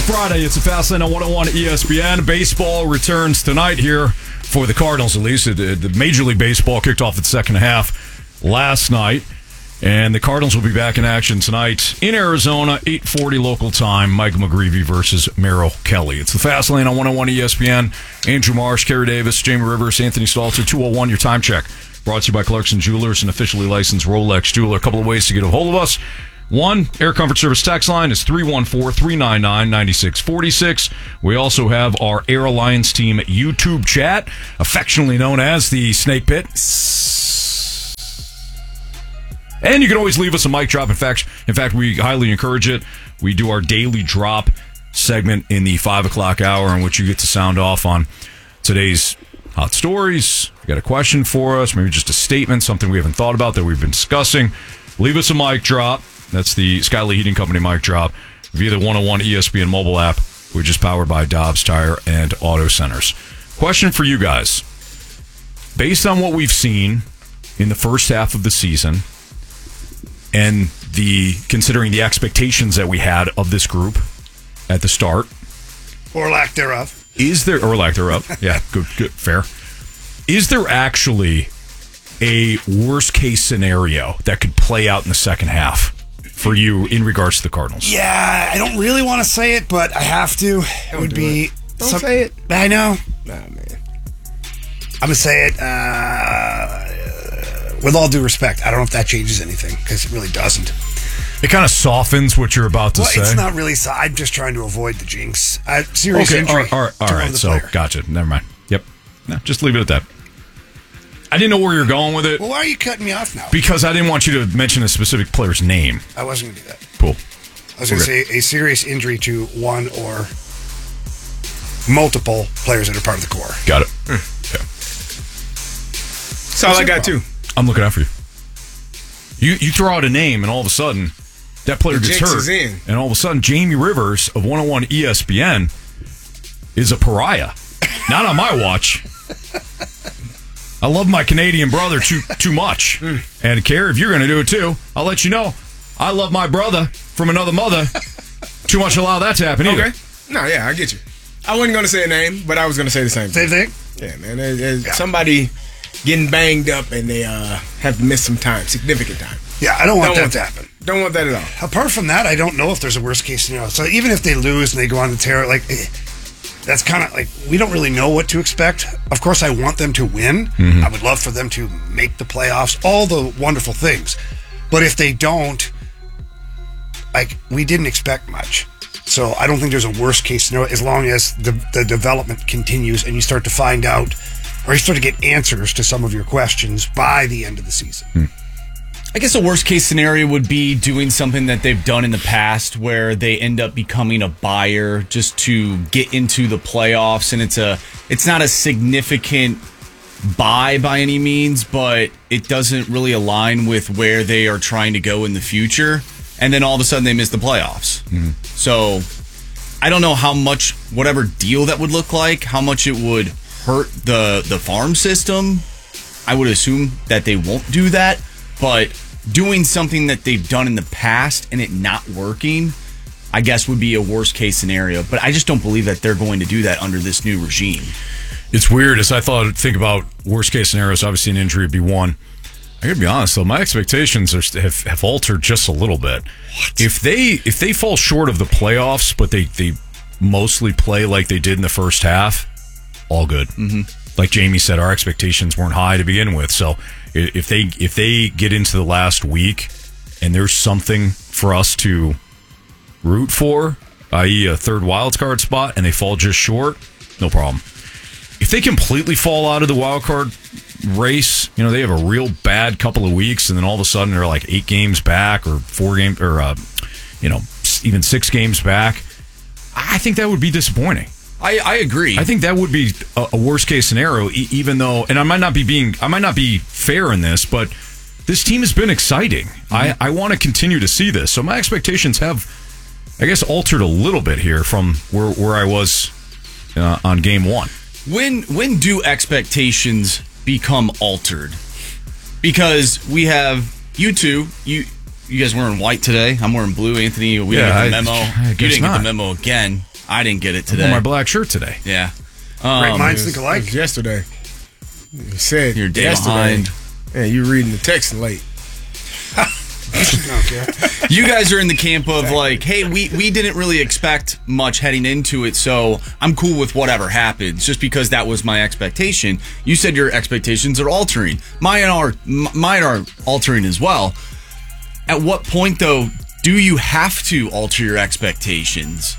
Friday. It's a Fast Lane on 101 ESPN. Baseball returns tonight here for the Cardinals, at least. The Major League Baseball kicked off its second half last night, and the Cardinals will be back in action tonight in Arizona, 8:40 local time. Mike McGreevy versus Merrill Kelly. It's the Fast Lane on 101 ESPN. Andrew Marsh, Kerry Davis, Jamie Rivers, Anthony Stalter, 201, your time check. Brought to you by Clarkson Jewelers, an officially licensed Rolex jeweler. A couple of ways to get a hold of us. One, Air Comfort Service text line is 314-399-9646. We also have our Air Alliance team YouTube chat, affectionately known as the Snake Pit. And you can always leave us a mic drop. In fact, we highly encourage it. We do our daily drop segment in the 5 o'clock hour in which you get to sound off on today's hot stories. You got a question for us, maybe just a statement, something we haven't thought about that we've been discussing. Leave us a mic drop. That's the Skyly Heating Company mic drop via the 101 ESPN mobile app, which is powered by Dobbs Tire and Auto Centers. Question for you guys. Based on what we've seen in the first half of the season and considering the expectations that we had of this group at the start. Or lack thereof. Or lack thereof. Yeah, good, fair. Is there actually a worst-case scenario that could play out in the second half for you in regards to the Cardinals? Yeah, I don't really want to say it, but I have to. It would be... Don't say it. I know. Nah, man. I'm going to say it with all due respect. I don't know if that changes anything, because it really doesn't. It kind of softens what you're about to say. It's not really... I'm just trying to avoid the jinx. Serious injury. All right. So, player. Gotcha. Never mind. Yep. No, just leave it at that. I didn't know where you're going with it. Well, why are you cutting me off now? Because I didn't want you to mention a specific player's name. I wasn't going to do that. Cool. I was going to say a serious injury to one or multiple players that are part of the core. Got it. Okay. That's all I got, too. I'm looking out for you. You throw out a name, and all of a sudden, that player gets hurt. And all of a sudden, Jamie Rivers of 101 ESPN is a pariah. Not on my watch. I love my Canadian brother too much. And, Kerry, if you're going to do it too, I'll let you know. I love my brother from another mother. Too much to allow that to happen either. Okay. No, yeah, I get you. I wasn't going to say a name, but I was going to say the same thing. Same thing? Yeah, man. There's somebody getting banged up and they have to miss some time, significant time. Yeah, I don't want that to happen. Don't want that at all. Apart from that, I don't know if there's a worst case scenario. So even if they lose and they go on the tear, that's kind of like, we don't really know what to expect. Of course, I want them to win. Mm-hmm. I would love for them to make the playoffs, all the wonderful things. But if they don't, we didn't expect much. So I don't think there's a worst case scenario as long as the development continues and you start to find out, or you start to get answers to some of your questions by the end of the season. I guess a worst case scenario would be doing something that they've done in the past where they end up becoming a buyer just to get into the playoffs, and it's not a significant buy by any means, but it doesn't really align with where they are trying to go in the future, and then all of a sudden they miss the playoffs. Mm-hmm. So I don't know how much, whatever deal that would look like, how much it would hurt the farm system. I would assume that they won't do that, but doing something that they've done in the past and it not working, I guess, would be a worst case scenario. But I just don't believe that they're going to do that under this new regime. It's weird. As I think about worst case scenarios, obviously an injury would be one. I gotta be honest though, my expectations have altered just a little bit. What? If they fall short of the playoffs, but they mostly play like they did in the first half, all good. Mm-hmm. Like Jamie said, our expectations weren't high to begin with. So if they get into the last week and there's something for us to root for, i.e. a third wild card spot, and they fall just short, no problem. If they completely fall out of the wild card race, they have a real bad couple of weeks, and then all of a sudden they're like 8 games back or 4 games, or even 6 games back, I think that would be disappointing. I agree. I think that would be a worst case scenario, even though, and I might not be fair in this, but this team has been exciting. Mm-hmm. I want to continue to see this. So my expectations have, I guess, altered a little bit here from where I was on game 1. When do expectations become altered? Because we have you two, you guys wearing white today. I'm wearing blue. Anthony, we didn't get the memo. You didn't get the memo again. I didn't get it I wore today. my black shirt today. Yeah. Great minds It think was alike. yesterday. You said You're a day yesterday. behind. Yeah, you reading the text late. Okay. You guys are in the camp of like, hey, we didn't really expect much heading into it, so I'm cool with whatever happens, just because that was my expectation. You said your expectations are altering. Mine are altering as well. At what point, though, do you have to alter your expectations?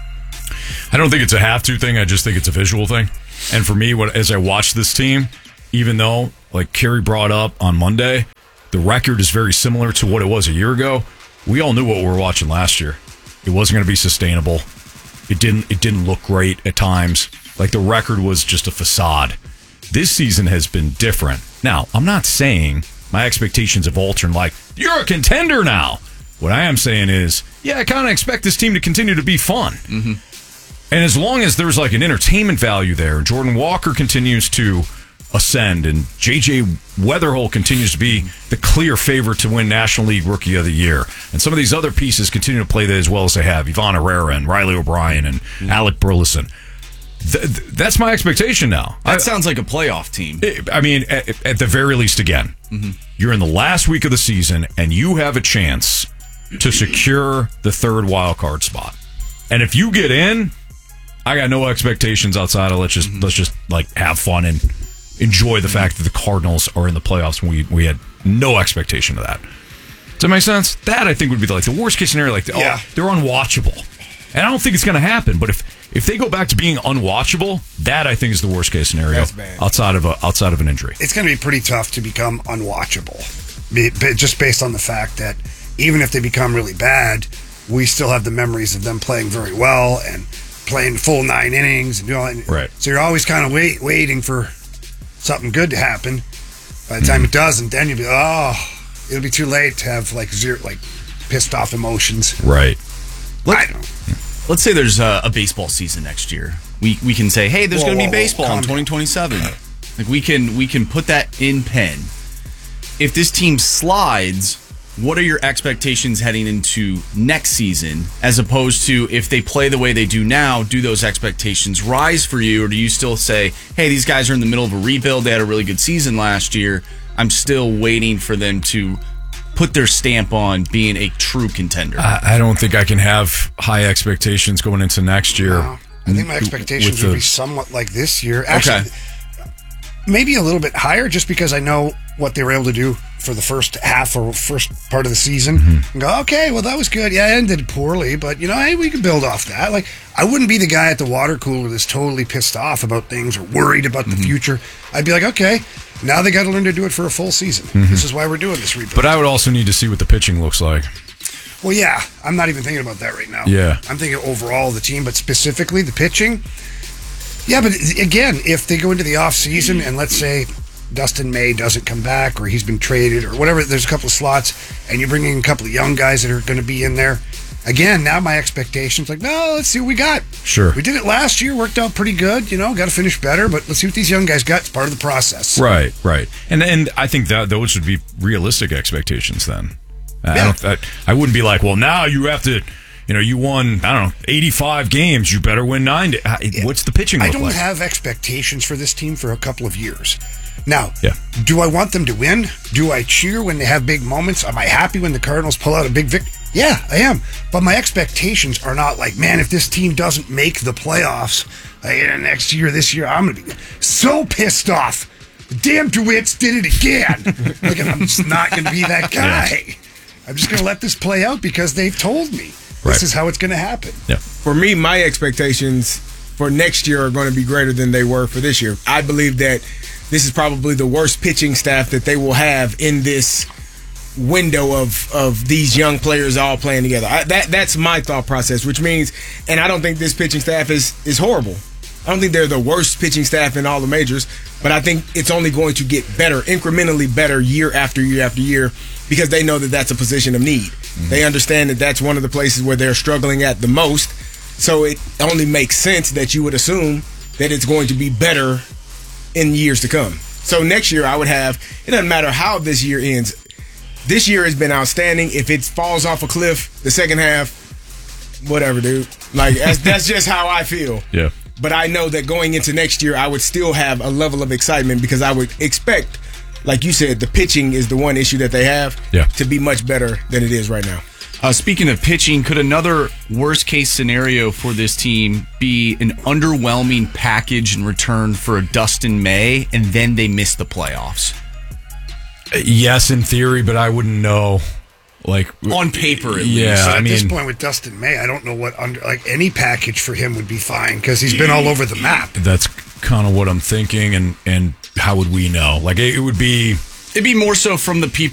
I don't think it's a have to thing. I just think it's a visual thing. And for me, as I watch this team, even though, like Kerry brought up on Monday, the record is very similar to what it was a year ago. We all knew what we were watching last year. It wasn't going to be sustainable. It didn't look great at times. Like the record was just a facade. This season has been different. Now, I'm not saying my expectations have altered like, you're a contender now. What I am saying is, yeah, I kind of expect this team to continue to be fun. Mm-hmm. And as long as there's like an entertainment value there, Jordan Walker continues to ascend, and J.J. Weatherholt continues to be the clear favorite to win National League Rookie of the Year, and some of these other pieces continue to play that as well as they have, Ivan Herrera and Riley O'Brien and Alec Burleson. That's my expectation now. That sounds like a playoff team. I mean, at the very least, again, you're in the last week of the season, and you have a chance to secure the third wild card spot. And if you get in, I got no expectations outside of let's just like have fun and enjoy the fact that the Cardinals are in the playoffs when we had no expectation of that. Does that make sense? That I think would be like the worst case scenario. Like, Yeah. they're unwatchable, and I don't think it's going to happen. But if they go back to being unwatchable, that I think is the worst case scenario That's bad. outside of an injury. It's going to be pretty tough to become unwatchable, just based on the fact that even if they become really bad, we still have the memories of them playing very well and playing full 9 innings and doing all. Right. So you're always kind of waiting for something good to happen. By the time it doesn't, then you'll be, it'll be too late to have like pissed off emotions. Right. I don't know. Let's say there's a baseball season next year. We can say, hey, there's Whoa, going to be whoa, whoa, baseball in calm down. 2027. Like we can put that in pen. If this team slides, what are your expectations heading into next season, as opposed to if they play the way they do now, do those expectations rise for you, or do you still say, hey, these guys are in the middle of a rebuild, they had a really good season last year, I'm still waiting for them to put their stamp on being a true contender? I don't think I can have high expectations going into next year. No. I think my expectations with would the- be somewhat like this year. Actually, maybe a little bit higher, just because I know what they were able to do for the first half or first part of the season. And go, okay, well, that was good. Yeah, it ended poorly, but, hey, we can build off that. Like, I wouldn't be the guy at the water cooler that's totally pissed off about things or worried about the future. I'd be like, okay, now they got to learn to do it for a full season. This is why we're doing this rebuild. But I would also need to see what the pitching looks like. Well, yeah, I'm not even thinking about that right now. Yeah. I'm thinking overall the team, but specifically the pitching. Yeah, but again, if they go into the off season and let's say Dustin May doesn't come back or he's been traded or whatever, there's a couple of slots and you bring in a couple of young guys that are going to be in there. Again, now my expectations like, no, let's see what we got. Sure. We did it last year, worked out pretty good, got to finish better, but let's see what these young guys got. It's part of the process. Right. And I think that those would be realistic expectations then. I wouldn't be like, well, now you have to, you won, 85 games. You better win 90. What's the pitching look I don't like? have expectations for this team for a couple of years. Now, Yeah. do I want them to win? Do I cheer when they have big moments? Am I happy when the Cardinals pull out a big victory? Yeah, I am. But my expectations are not like, man, if this team doesn't make the playoffs next year, this year, I'm going to be so pissed off. The damn DeWitts did it again. Like, I'm just not going to be that guy. Yeah. I'm just going to let this play out because they've told me this is how it's going to happen. Yeah. For me, my expectations for next year are going to be greater than they were for this year. I believe that this is probably the worst pitching staff that they will have in this window of these young players all playing together. That's my thought process, which means, and I don't think this pitching staff is horrible. I don't think they're the worst pitching staff in all the majors, but I think it's only going to get better, incrementally better year after year after year, because they know that that's a position of need. Mm-hmm. They understand that that's one of the places where they're struggling at the most, so it only makes sense that you would assume that it's going to be better in years to come. So next year I would have, it doesn't matter how this year ends. This year has been outstanding. If it falls off a cliff the second half, whatever, dude. Like that's just how I feel. Yeah. But I know that going into next year, I would still have a level of excitement because I would expect, like you said, the pitching is the one issue that they have to be much better than it is right now. Speaking of pitching, could another worst-case scenario for this team be an underwhelming package in return for a Dustin May, and then they miss the playoffs? Yes, in theory, but I wouldn't know. Like on paper, at least. Yeah, At this point with Dustin May, I don't know what any package for him would be fine because he's been all over the map. That's kind of what I'm thinking, and how would we know? Like it'd be more so from the